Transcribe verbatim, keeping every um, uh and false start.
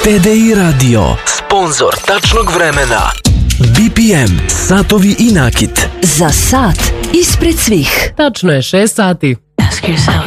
T D I Radio, sponzor tačnog vremena. B P M, satovi i nakit. Za sat ispred svih. Tačno je šest sati. Ask yourself,